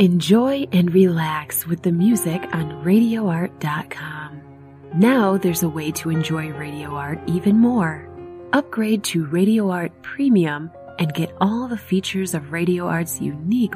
Enjoy and relax with the music on RadioArt.com. Now there's a way to enjoy Radio Art even more. Upgrade to Radio Art Premium and get all the features of Radio Art's unique